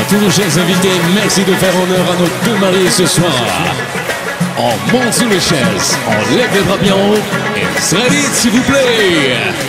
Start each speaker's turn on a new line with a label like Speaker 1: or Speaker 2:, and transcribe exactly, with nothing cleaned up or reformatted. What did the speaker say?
Speaker 1: tous nos chers invités, merci de faire honneur à nos deux mariés ce soir. On monte sur les chaises, on lève les bras bien haut et très vite s'il vous plaît.